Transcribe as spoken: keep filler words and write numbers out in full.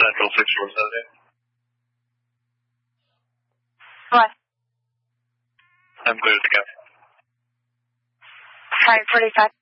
Central six four seven. What? I'm clear to go. Five forty-five.